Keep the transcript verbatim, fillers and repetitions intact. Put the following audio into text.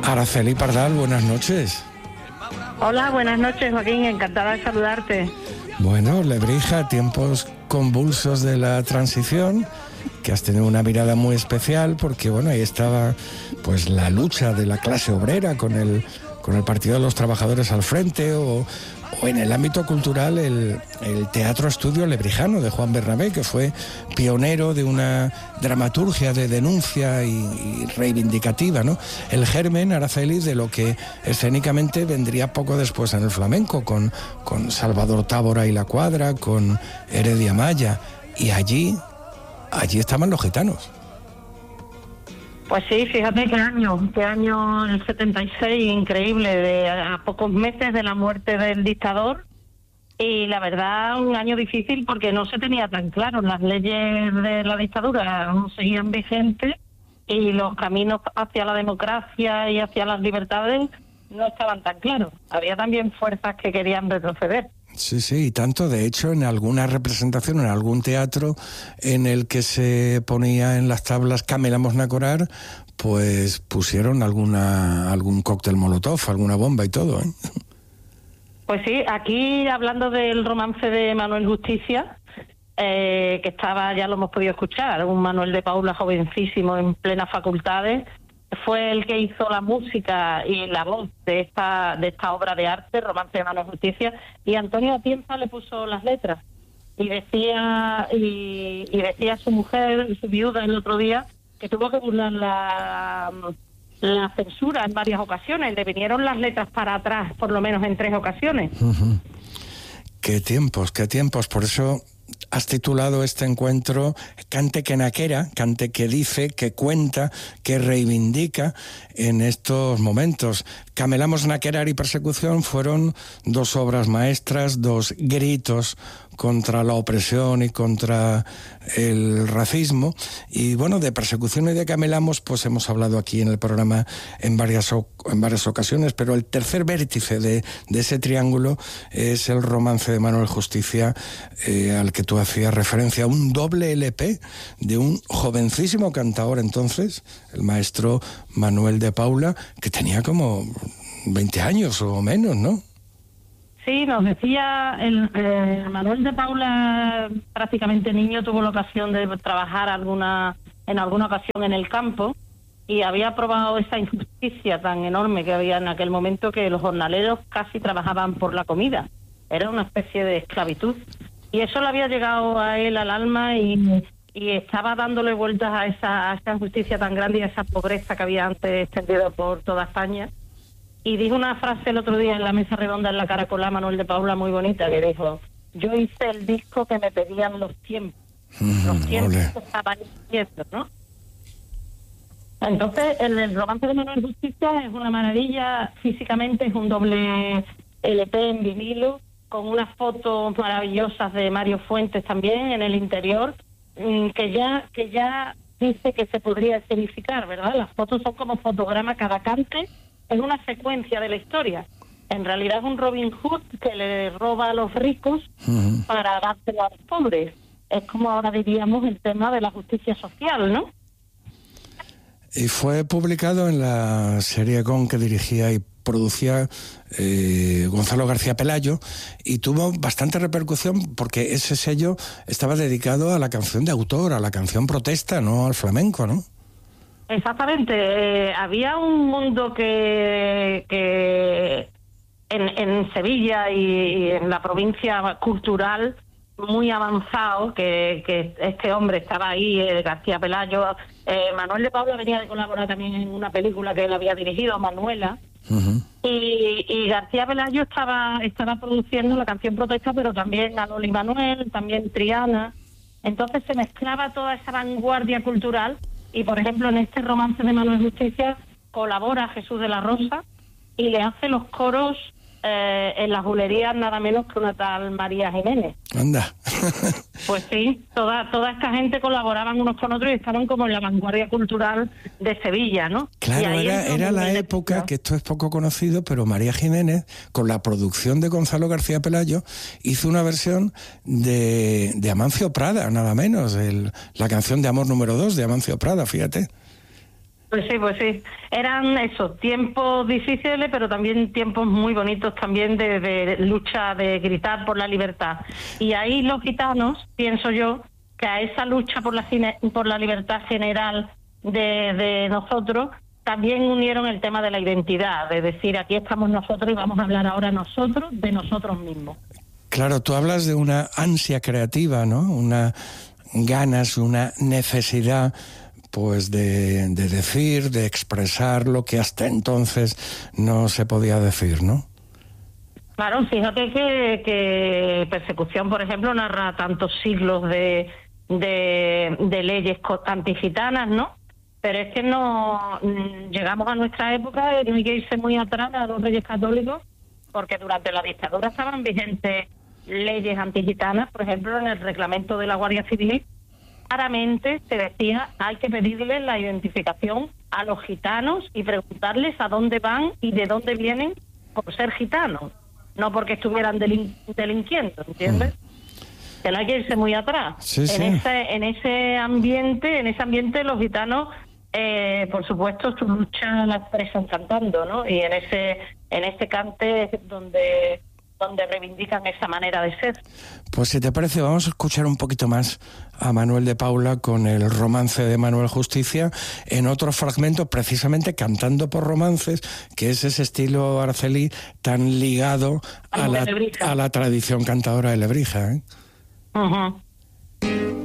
Araceli Pardal, buenas noches. Hola, buenas noches, Joaquín, encantada de saludarte. Bueno, Lebrija, tiempos convulsos de la transición, que has tenido una mirada muy especial porque, bueno, ahí estaba pues la lucha de la clase obrera con el, con el Partido de los Trabajadores al frente, o, o en el ámbito cultural el, el Teatro Estudio Lebrijano de Juan Bernabé, que fue pionero de una dramaturgia de denuncia y, y reivindicativa, ¿no? El germen, Araceli, de lo que escénicamente vendría poco después en el flamenco, con, con Salvador Tábora y La Cuadra, con Heredia Maya, y allí, allí estaban los gitanos. Pues sí, fíjate qué año, qué año el setenta y seis, increíble, de a pocos meses de la muerte del dictador, y la verdad un año difícil porque no se tenía tan claro, las leyes de la dictadura aún seguían vigentes y los caminos hacia la democracia y hacia las libertades no estaban tan claros, había también fuerzas que querían retroceder. Sí, sí, y tanto, de hecho, en alguna representación, en algún teatro en el que se ponía en las tablas Camelamos Nacorar, pues pusieron alguna algún cóctel molotov, alguna bomba y todo, ¿eh? Pues sí, aquí hablando del romance de Manuel Justicia, eh, que estaba, ya lo hemos podido escuchar, un Manuel de Paula jovencísimo en plenas facultades, fue el que hizo la música y la voz de esta de esta obra de arte, Romance de Manuel Justicia, y Antonio Atienza le puso las letras. Y decía y, y decía su mujer, su viuda, el otro día, que tuvo que burlar la, la censura en varias ocasiones. Le vinieron las letras para atrás, por lo menos en tres ocasiones. Uh-huh. Qué tiempos, qué tiempos. Por eso has titulado este encuentro Cante que naquera, cante que dice, que cuenta, que reivindica en estos momentos. Camelamos Naquerar y Persecución fueron dos obras maestras, dos gritos contra la opresión y contra el racismo. Y bueno, de Persecución y de Camelamos pues hemos hablado aquí en el programa en varias, en varias ocasiones, pero el tercer vértice de, de ese triángulo es el Romance de Manuel Justicia, eh, al que tú hacías referencia, un doble L P de un jovencísimo cantaor entonces, el maestro Manuel de Paula, que tenía como veinte años o menos, ¿no? Sí, nos decía el eh, Manuel de Paula, prácticamente niño, tuvo la ocasión de trabajar alguna en alguna ocasión en el campo y había probado esa injusticia tan enorme que había en aquel momento, que los jornaleros casi trabajaban por la comida. Era una especie de esclavitud. Y eso le había llegado a él al alma y, y estaba dándole vueltas a esa, a esa injusticia tan grande y a esa pobreza que había antes extendido por toda España. Y dijo una frase el otro día en la mesa redonda en la Caracolá, Manuel de Paula, muy bonita, que dijo: yo hice el disco que me pedían los tiempos, mm, los tiempos ole. Que estaban diciendo, ¿no? Entonces, el, el Romance de Manuel Justicia es una maravilla, físicamente es un doble L P en vinilo, con unas fotos maravillosas de Mario Fuentes también en el interior, que ya que ya dice que se podría escenificar, ¿verdad? Las fotos son como fotogramas, cada cante es una secuencia de la historia. En realidad es un Robin Hood que le roba a los ricos uh-huh. para dárselo a los pobres. Es como ahora diríamos el tema de la justicia social, ¿no? Y fue publicado en la serie Gon que dirigía y producía eh, Gonzalo García Pelayo, y tuvo bastante repercusión porque ese sello estaba dedicado a la canción de autor, a la canción protesta, no al flamenco, ¿no? Exactamente. Eh, había un mundo que, que en, en Sevilla y, y en la provincia cultural muy avanzado, que, que este hombre estaba ahí, eh, García Pelayo. eh, Manuel de Paula venía de colaborar también en una película que él había dirigido, Manuela. Uh-huh. y, y García Pelayo estaba estaba produciendo la canción protesta, pero también a Loli Manuel, también Triana. Entonces se mezclaba toda esa vanguardia cultural. Y, por ejemplo, en este Romance de Manuel Justicia colabora Jesús de la Rosa y le hace los coros eh, en las bulerías nada menos que una tal María Jiménez. Anda. Pues sí, toda toda esta gente colaboraban unos con otros y estaban como en la vanguardia cultural de Sevilla, ¿no? Claro, era, era la época, de... que esto es poco conocido, pero María Jiménez, con la producción de Gonzalo García Pelayo, hizo una versión de, de Amancio Prada, nada menos, el, la canción de Amor número dos de Amancio Prada, fíjate. Pues sí, pues sí. Eran esos tiempos difíciles, pero también tiempos muy bonitos también de, de lucha, de gritar por la libertad. Y ahí los gitanos, pienso yo, que a esa lucha por la, por la libertad general de, de nosotros, también unieron el tema de la identidad, de decir, aquí estamos nosotros y vamos a hablar ahora nosotros de nosotros mismos. Claro, tú hablas de una ansia creativa, ¿no? Una ganas, una necesidad, pues de, de decir, de expresar lo que hasta entonces no se podía decir, ¿no? Claro, fíjate que, que Persecución, por ejemplo, narra tantos siglos de, de, de leyes antigitanas, ¿no? Pero es que no llegamos a nuestra época y no hay que irse muy atrás a los reyes católicos, porque durante la dictadura estaban vigentes leyes antigitanas. Por ejemplo, en el reglamento de la Guardia Civil claramente se decía, hay que pedirle la identificación a los gitanos y preguntarles a dónde van y de dónde vienen por ser gitanos, no porque estuvieran delin delinquiendo, ¿entiendes? Mm. Que no hay que irse muy atrás. Sí, en sí. ese en ese ambiente, en ese ambiente los gitanos, eh, por supuesto, su lucha la expresan cantando, ¿no? Y en ese en ese cante es donde donde reivindican esa manera de ser. Pues si te parece, vamos a escuchar un poquito más a Manuel de Paula con el romance de Manuel Justicia, en otro fragmento precisamente cantando por romances, que es ese estilo Araceli tan ligado a la, a la tradición cantadora de Lebrija, ¿eh? Uh-huh.